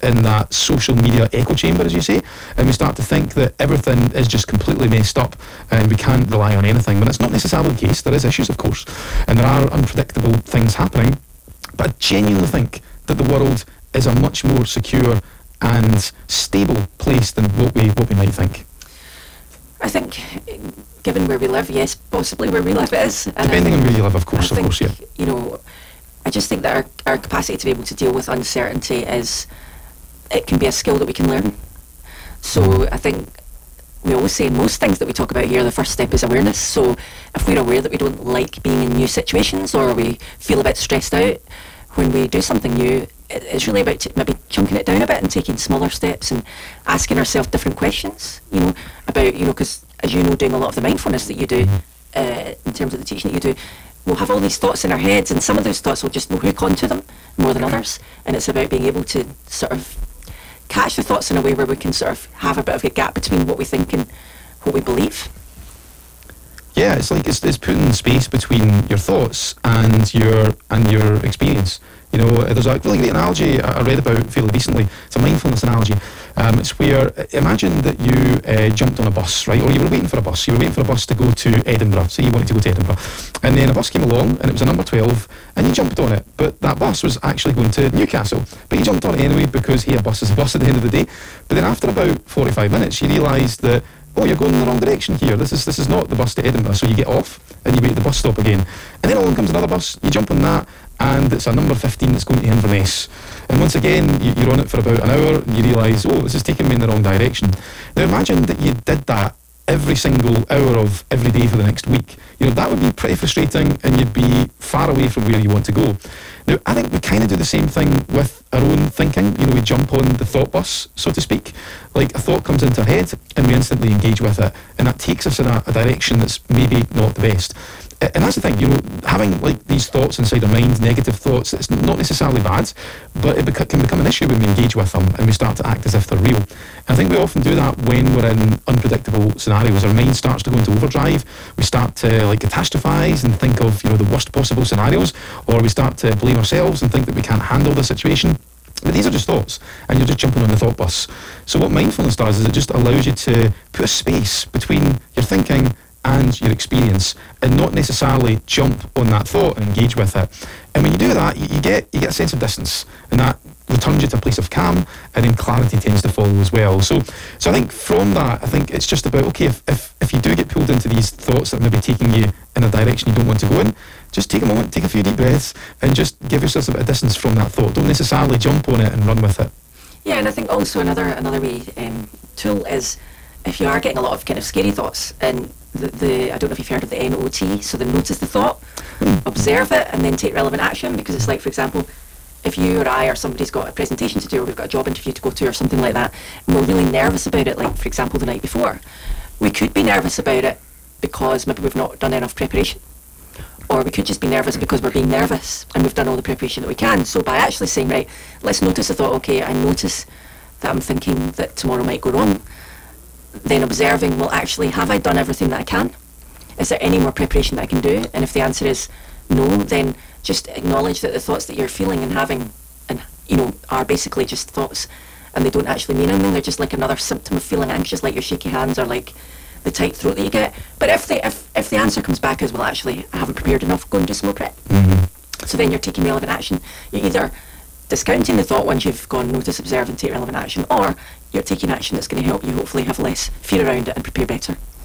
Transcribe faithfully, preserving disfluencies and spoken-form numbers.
in that social media echo chamber, as you say, and we start to think that everything is just completely messed up and we can't rely on anything. But it's not necessarily the case. There is issues, of course, and there are unpredictable things happening. But I genuinely think that the world is a much more secure and stable place than what we what we might think. I think, given where we live, yes, possibly where we live is. And Depending think, on where you live, of course, I of think, course, yeah. You know, I just think that our, our capacity to be able to deal with uncertainty is, it can be a skill that we can learn. So I think we always say most things that we talk about here, the first step is awareness. So if we're aware that we don't like being in new situations, or we feel a bit stressed out when we do something new, it's really about t- maybe chunking it down a bit and taking smaller steps and asking ourselves different questions, you know, about, you know, because as you know, doing a lot of the mindfulness that you do, uh, in terms of the teaching that you do, we'll have all these thoughts in our heads, and some of those thoughts will just, we'll hook onto them more than others, and it's about being able to sort of catch the thoughts in a way where we can sort of have a bit of a gap between what we think and what we believe. Yeah, it's like it's, it's putting space between your thoughts and your and your experience. You know, there's a really great analogy I read about fairly recently. It's a mindfulness analogy. Um, it's where, imagine that you uh, jumped on a bus, right? Or you were waiting for a bus. You were waiting for a bus to go to Edinburgh. So you wanted to go to Edinburgh. And then a bus came along, and it was a number twelve, and you jumped on it. But that bus was actually going to Newcastle. But you jumped on it anyway because, hey, a bus is a bus at the end of the day. But then after about forty-five minutes, you realised that, oh, you're going in the wrong direction here. This is this is not the bus to Edinburgh. So you get off, and you wait at the bus stop again. And then along comes another bus. You jump on that, and it's a number fifteen that's going to Inverness. And once again, you, you're on it for about an hour, and you realise, oh, this is taking me in the wrong direction. Now imagine that you did that every single hour of every day for the next week. You know, that would be pretty frustrating, and you'd be far away from where you want to go. Now, I think we kind of do the same thing with our own thinking. You know, we jump on the thought bus, so to speak. Like, a thought comes into our head, and we instantly engage with it, and that takes us in a, a direction that's maybe not the best. And that's the thing, you know, having like these thoughts inside our mind, negative thoughts, it's not necessarily bad, but it beca- can become an issue when we engage with them and we start to act as if they're real. And I think we often do that when we're in unpredictable scenarios. Our mind starts to go into overdrive. We start to like catastrophize and think of, you know, the worst possible scenarios, or we start to blame ourselves and think that we can't handle the situation. But these are just thoughts, and you're just jumping on the thought bus. So what mindfulness does is it just allows you to put a space between your thinking and your experience, and not necessarily jump on that thought and engage with it. And when you do that, you, you get you get a sense of distance, and that returns you to a place of calm, and then clarity tends to follow as well. So, so I think from that, I think it's just about, okay, if, if, if you do get pulled into these thoughts that may be taking you in a direction you don't want to go in, just take a moment, take a few deep breaths, and just give yourself a bit of distance from that thought. Don't necessarily jump on it and run with it. Yeah, and I think also another another wee um, tool is, if you are getting a lot of kind of scary thoughts, and the, the I don't know if you've heard of the N O T, so the notice the thought, observe it, and then take relevant action. Because it's like, for example, if you or I or somebody's got a presentation to do, or we've got a job interview to go to, or something like that, and we're really nervous about it, like for example the night before, we could be nervous about it because maybe we've not done enough preparation, or we could just be nervous because we're being nervous and we've done all the preparation that we can. So by actually saying, right, let's notice the thought, okay, I notice that I'm thinking that tomorrow might go wrong, then observing, well, actually, have I done everything that I can? Is there any more preparation that I can do? And if the answer is no, then just acknowledge that the thoughts that you're feeling and having, and you know, are basically just thoughts, and they don't actually mean anything. They're just like another symptom of feeling anxious, like your shaky hands or like the tight throat that you get. But if the if, if the answer comes back as, well, actually, I haven't prepared enough, go and do some more prep. Mm-hmm. So then you're taking relevant action. You're either discounting the thought once you've gone notice, observe, and take relevant action, or you're taking action that's going to help you hopefully have less fear around it and prepare better.